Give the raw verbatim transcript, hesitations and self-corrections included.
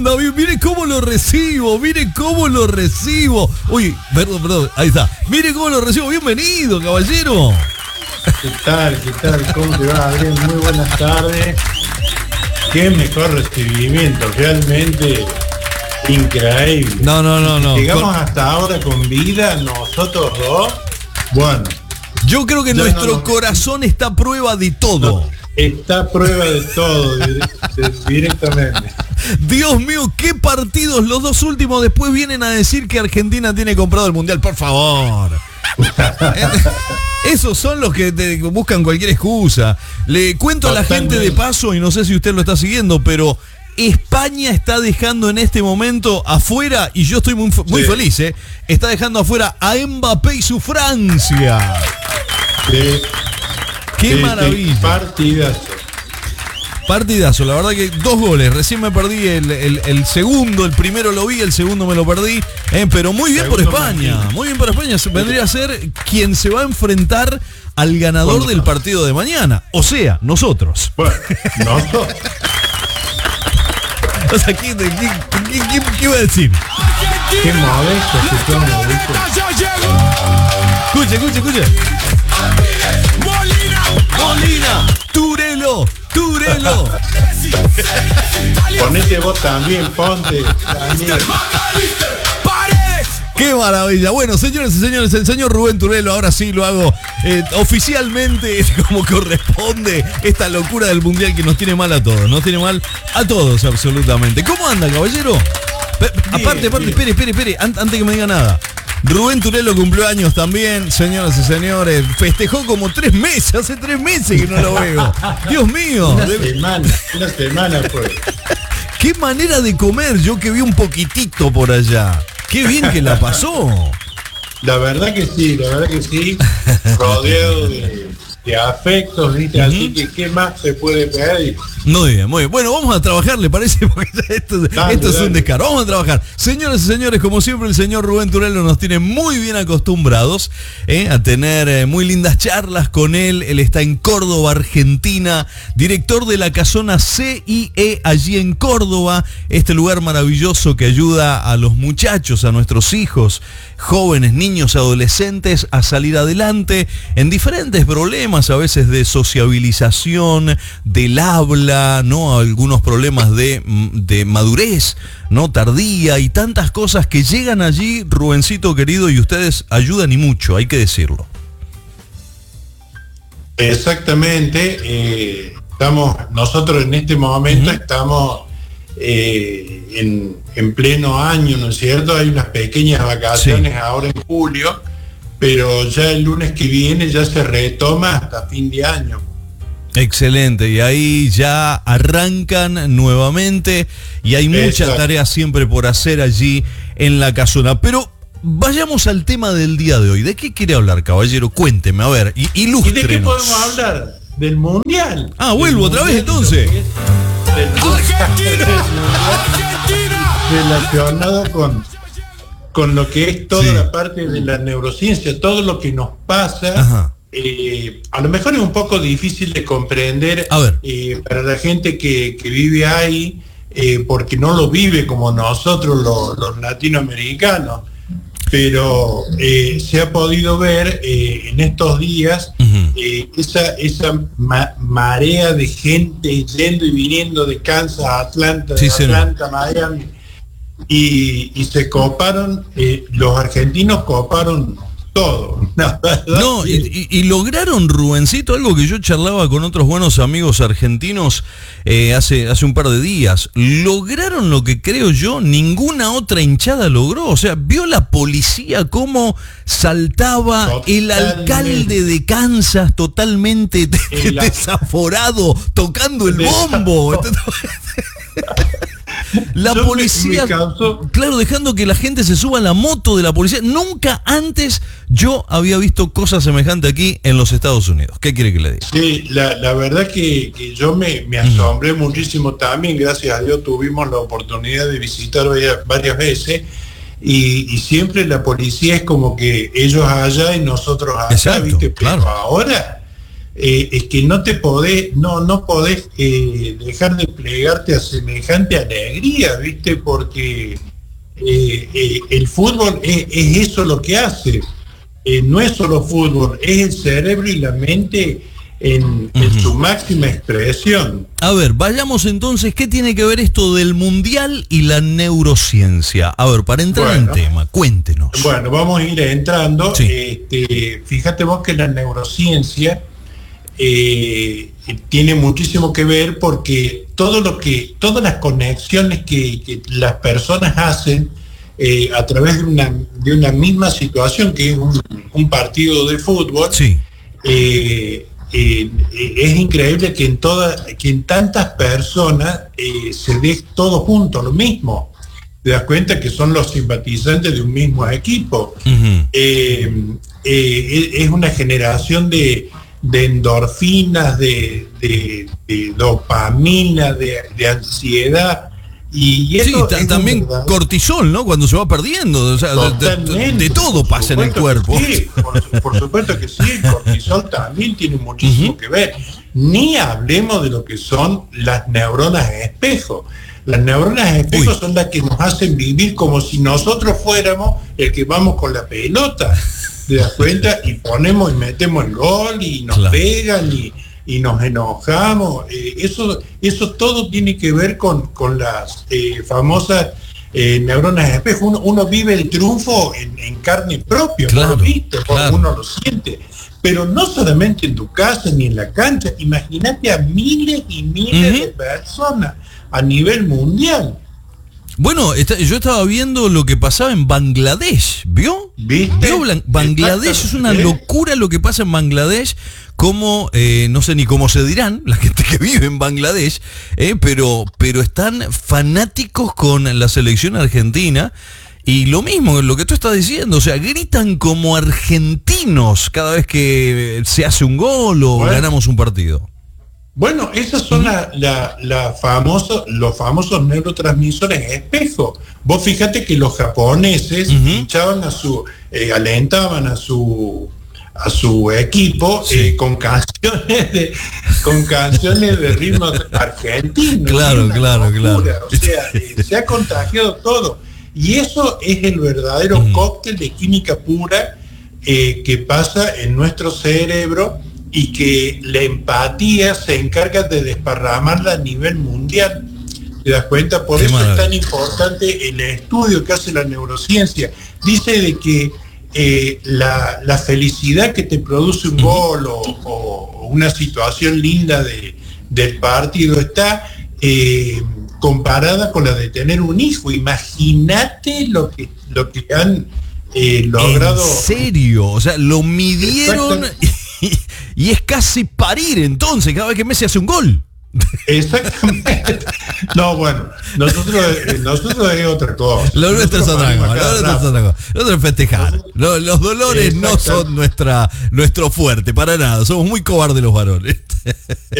anda? Mire cómo lo recibo, mire cómo lo recibo. Uy, perdón, perdón, ahí está. Mire cómo lo recibo, bienvenido, caballero. ¿Qué tal? ¿Qué tal? ¿Cómo te va, Adrián? Muy buenas tardes. Qué mejor recibimiento, realmente increíble. No, no, no, no. Llegamos Con... hasta ahora con vida, nosotros dos. Bueno. Yo creo que nuestro no, no, corazón está a prueba de todo. No, está a prueba de todo, directamente. Dios mío, qué partidos los dos últimos. Después vienen a decir que Argentina tiene comprado el Mundial. Por favor. Esos son los que te buscan cualquier excusa. Le cuento a la gente de paso, y no sé si usted lo está siguiendo, pero España está dejando en este momento afuera, y yo estoy muy, muy sí. feliz, ¿eh? Está dejando afuera a Mbappé y su Francia. Sí. Qué sí, maravilla. Sí, partidazo. Partidazo, la verdad que dos goles. Recién me perdí el, el, el segundo, el primero lo vi, el segundo me lo perdí. Eh, pero muy bien segundo por España, partido. Muy bien por España. Vendría a ser quien se va a enfrentar al ganador bueno, del partido de mañana. O sea, nosotros. Bueno, nosotros. O sea, ¿qué, qué, qué, qué, qué iba a decir? Qué modesto, qué modesto. Escuche, escuche, escuche. Molina, Molina, Turelo, Turelo. Ponete vos también, ponte. También. ¡Qué maravilla! Bueno, señores y señores, el señor Rubén Turelo, ahora sí lo hago eh, oficialmente como corresponde, esta locura del Mundial que nos tiene mal a todos, nos tiene mal a todos absolutamente. ¿Cómo anda, caballero? Pe- bien, aparte, aparte, espere, espere, espere, an- antes que me diga nada. Rubén Turelo cumplió años también, señoras y señores, festejó como tres meses, hace tres meses que no lo veo. Dios mío. Una semana, una semana fue. Qué manera de comer, yo que vi un poquitito por allá. Qué bien que la pasó. La verdad que sí, la verdad que sí. Rodeado de, de afectos, ¿viste? Uh-huh. Así que, ¿qué más se puede pedir? Muy bien, muy bien. Bueno, vamos a trabajar, ¿le parece? Porque esto, dale, esto es dale. un descaro. Vamos a trabajar. Señoras y señores, como siempre, el señor Rubén Turelo nos tiene muy bien acostumbrados ¿eh? a tener eh, muy lindas charlas con él. Él está en Córdoba, Argentina, director de la casona C I E allí en Córdoba, este lugar maravilloso que ayuda a los muchachos, a nuestros hijos, jóvenes, niños, adolescentes a salir adelante en diferentes problemas, a veces de sociabilización, del habla, ¿no? Algunos problemas de, de madurez, ¿no? Tardía y tantas cosas que llegan allí, Rubencito querido, y ustedes ayudan y mucho, hay que decirlo. Exactamente, eh, estamos, nosotros en este momento uh-huh. estamos eh, en, en pleno año, ¿no es cierto? Hay unas pequeñas vacaciones sí. ahora en julio, pero ya el lunes que viene ya se retoma hasta fin de año. Excelente, y ahí ya arrancan nuevamente y hay mucha Exacto. tarea siempre por hacer allí en la casona. Pero vayamos al tema del día de hoy. ¿De qué quiere hablar, caballero? Cuénteme, a ver, ilústrenos. ¿Y de qué podemos hablar? ¿Del Mundial? Ah, vuelvo otra vez entonces. ¡Argentina! ¡Argentina! Relacionado con, con lo que es toda sí. la parte de la neurociencia, todo lo que nos pasa. Ajá. Eh, a lo mejor es un poco difícil de comprender eh, para la gente que, que vive ahí, eh, porque no lo vive como nosotros los, los latinoamericanos, pero eh, se ha podido ver eh, en estos días uh-huh. eh, esa, esa ma- marea de gente yendo y viniendo de Kansas a Atlanta, sí, de Atlanta a Miami, y, y se coparon, eh, los argentinos coparon todo. No, y, y, y lograron, Rubencito, algo que yo charlaba con otros buenos amigos argentinos eh, hace, hace un par de días. Lograron lo que creo yo ninguna otra hinchada logró. O sea, vio la policía cómo saltaba totalmente. El alcalde de Kansas totalmente el desaforado, tocando el bombo. La yo policía, me, me causó... claro, dejando que la gente se suba a la moto de la policía. Nunca antes yo había visto cosas semejantes aquí en los Estados Unidos. ¿Qué quiere que le diga? Sí, la, la verdad que, que yo me, me asombré mm. muchísimo también. Gracias a Dios tuvimos la oportunidad de visitar varias, varias veces y, y siempre la policía es como que ellos allá y nosotros acá. Exacto, ¿viste? Pero claro. ahora eh, es que no te podés, no, no podés eh, dejar de plegarte a semejante alegría, ¿viste? Porque eh, eh, el fútbol es, es eso lo que hace. Eh, no es solo fútbol, es el cerebro y la mente en, en uh-huh. su máxima expresión. A ver, vayamos entonces, ¿qué tiene que ver esto del mundial y la neurociencia? A ver, para entrar bueno, en tema, cuéntenos. Bueno, vamos a ir entrando. Sí. Este, fíjate vos que la neurociencia eh, tiene muchísimo que ver porque todo lo que, todas las conexiones que, que las personas hacen eh, a través de una, de una misma situación, que es un, un partido de fútbol, sí. eh, Eh, eh, es increíble que en toda, que en tantas personas eh, se dé todo junto, lo mismo. Te das cuenta que son los simpatizantes de un mismo equipo. Uh-huh. eh, eh, es una generación de, de endorfinas, de, de, de dopamina, de, de ansiedad. Y eso sí, también cortisol, ¿no? Cuando se va perdiendo, o sea, de, de, de todo pasa en el cuerpo. Sí, por, por supuesto que sí, el cortisol también tiene muchísimo uh-huh. que ver. Ni hablemos de lo que son las neuronas espejo. Las neuronas espejo Uy. son las que nos hacen vivir como si nosotros fuéramos el que vamos con la pelota. ¿Te das cuenta? Y ponemos y metemos el gol y nos claro. pegan y... y nos enojamos, eh, eso, eso todo tiene que ver con, con las eh, famosas eh, neuronas de espejo. Uno, uno vive el triunfo en, en carne propia, claro, ¿no lo viste? Claro. Uno lo siente, pero no solamente en tu casa ni en la cancha, imagínate a miles y miles uh-huh. de personas a nivel mundial. Bueno, está, yo estaba viendo lo que pasaba en Bangladesh, ¿vio? ¿Viste? ¿Vio? Bangladesh es una locura lo que pasa en Bangladesh, como, eh, no sé ni cómo se dirán, la gente que vive en Bangladesh, eh, pero, pero están fanáticos con la selección argentina, y lo mismo, lo que tú estás diciendo, o sea, gritan como argentinos cada vez que se hace un gol o bueno. ganamos un partido. Bueno, esos son la, la, la famoso, los famosos neurotransmisores espejo. Vos fíjate que los japoneses uh-huh. hinchaban a su, eh, alentaban a su a su equipo sí. eh, con canciones de con canciones de ritmo argentino. Claro, claro, locura. claro. O sea, eh, se ha contagiado todo. Y eso es el verdadero uh-huh. cóctel de química pura eh, que pasa en nuestro cerebro, y que la empatía se encarga de desparramarla a nivel mundial. ¿Te das cuenta? Por Qué eso maravilla. Es tan importante el estudio que hace la neurociencia. Dice de que eh, la, la felicidad que te produce un gol o, o una situación linda de, del partido está eh, comparada con la de tener un hijo. Imagínate lo que, lo que han eh, logrado. ¿En serio? O sea, lo midieron... Y, y es casi parir entonces cada vez que Messi hace un gol. Exactamente. No, bueno, nosotros, nosotros es otra cosa. Lo nuestro es otra cosa. Lo nuestro es otra cosa. Nosotros es festejar. Los, los dolores no son nuestra, nuestro fuerte, para nada. Somos muy cobardes los varones.